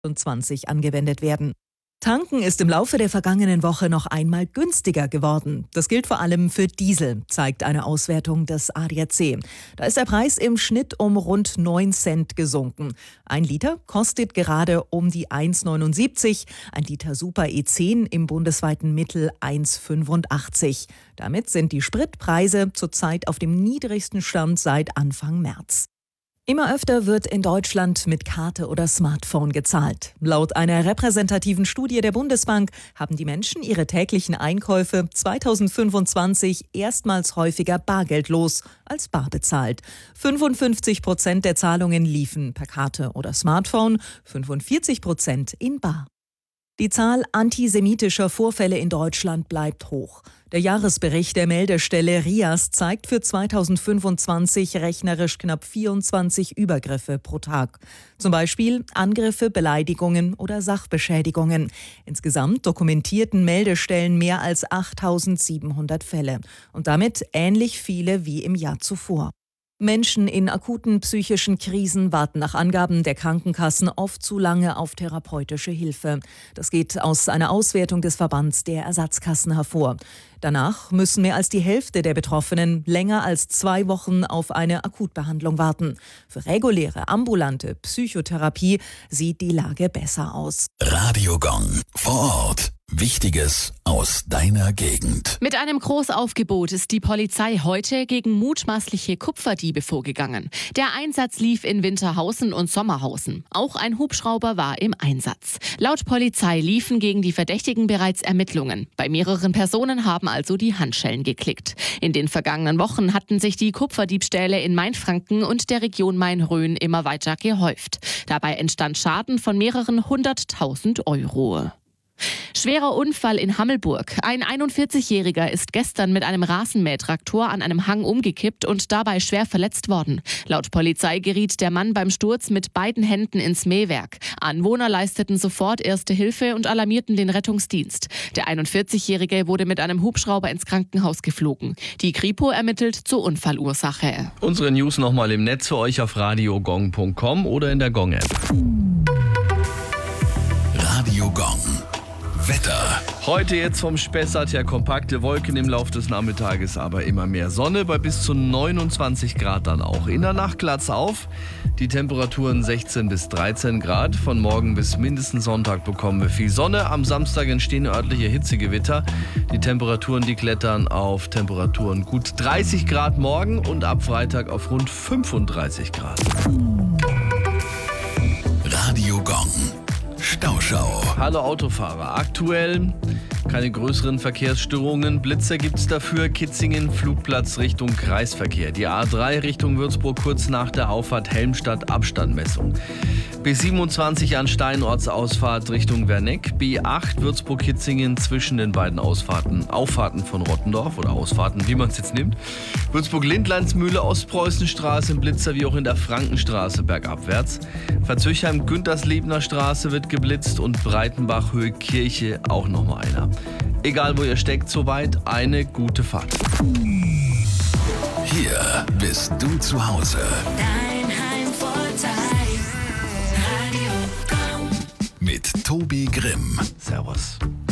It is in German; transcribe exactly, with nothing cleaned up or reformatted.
zwanzig angewendet werden. Tanken ist im Laufe der vergangenen Woche noch einmal günstiger geworden. Das gilt vor allem für Diesel, zeigt eine Auswertung des A D A C. Da ist der Preis im Schnitt um rund neun Cent gesunken. Ein Liter kostet gerade um die eins Komma neunundsiebzig, ein Liter Super E zehn im bundesweiten Mittel eins Komma fünfundachtzig. Damit sind die Spritpreise zurzeit auf dem niedrigsten Stand seit Anfang März. Immer öfter wird in Deutschland mit Karte oder Smartphone gezahlt. Laut einer repräsentativen Studie der Bundesbank haben die Menschen ihre täglichen Einkäufe zweitausendfünfundzwanzig erstmals häufiger bargeldlos als bar bezahlt. fünfundfünfzig Prozent der Zahlungen liefen per Karte oder Smartphone, fünfundvierzig Prozent in bar. Die Zahl antisemitischer Vorfälle in Deutschland bleibt hoch. Der Jahresbericht der Meldestelle R I A S zeigt für zweitausendfünfundzwanzig rechnerisch knapp vierundzwanzig Übergriffe pro Tag. Zum Beispiel Angriffe, Beleidigungen oder Sachbeschädigungen. Insgesamt dokumentierten Meldestellen mehr als achttausendsiebenhundert Fälle und damit ähnlich viele wie im Jahr zuvor. Menschen in akuten psychischen Krisen warten nach Angaben der Krankenkassen oft zu lange auf therapeutische Hilfe. Das geht aus einer Auswertung des Verbands der Ersatzkassen hervor. Danach müssen mehr als die Hälfte der Betroffenen länger als zwei Wochen auf eine Akutbehandlung warten. Für reguläre ambulante Psychotherapie sieht die Lage besser aus. Radiogong vor Ort. Wichtiges aus deiner Gegend. Mit einem Großaufgebot ist die Polizei heute gegen mutmaßliche Kupferdiebe vorgegangen. Der Einsatz lief in Winterhausen und Sommerhausen. Auch ein Hubschrauber war im Einsatz. Laut Polizei liefen gegen die Verdächtigen bereits Ermittlungen. Bei mehreren Personen haben also die Handschellen geklickt. In den vergangenen Wochen hatten sich die Kupferdiebstähle in Mainfranken und der Region Main-Rhön immer weiter gehäuft. Dabei entstand Schaden von mehreren hunderttausend Euro. Schwerer Unfall in Hammelburg. Ein einundvierzigjähriger ist gestern mit einem Rasenmähtraktor an einem Hang umgekippt und dabei schwer verletzt worden. Laut Polizei geriet der Mann beim Sturz mit beiden Händen ins Mähwerk. Anwohner leisteten sofort erste Hilfe und alarmierten den Rettungsdienst. Der einundvierzigjährige wurde mit einem Hubschrauber ins Krankenhaus geflogen. Die Kripo ermittelt zur Unfallursache. Unsere News nochmal im Netz für euch auf radiogong punkt com oder in der Gong-App. Radiogong. Wetter. Heute jetzt vom Spessart her kompakte Wolken im Laufe des Nachmittages, aber immer mehr Sonne bei bis zu neunundzwanzig Grad dann auch. In der Nacht klatt's auf. Die Temperaturen sechzehn bis dreizehn Grad. Von morgen bis mindestens Sonntag bekommen wir viel Sonne. Am Samstag entstehen örtliche Hitzegewitter. Die Temperaturen, die klettern auf Temperaturen gut dreißig Grad morgen und ab Freitag auf rund fünfunddreißig Grad. Radiogong. Stauschau. Hallo Autofahrer. Aktuell keine größeren Verkehrsstörungen. Blitzer gibt's dafür. Kitzingen, Flugplatz Richtung Kreisverkehr. Die A drei Richtung Würzburg kurz nach der Auffahrt Helmstadt, Abstandmessung. B siebenundzwanzig an Steinortsausfahrt Richtung Werneck. B acht Würzburg-Kitzingen zwischen den beiden Ausfahrten. Auffahrten von Rottendorf oder Ausfahrten, wie man es jetzt nimmt. Würzburg-Lindlandsmühle, Ostpreußenstraße im Blitzer wie auch in der Frankenstraße bergabwärts. Verzöchheim-Günterslebner Straße wird geblitzt und Breitenbach-Höhe Kirche auch nochmal einer. Egal wo ihr steckt, soweit eine gute Fahrt. Hier bist du zu Hause. Dein Heimvorteil. Radio Gong. Mit Tobi Grimm. Servus.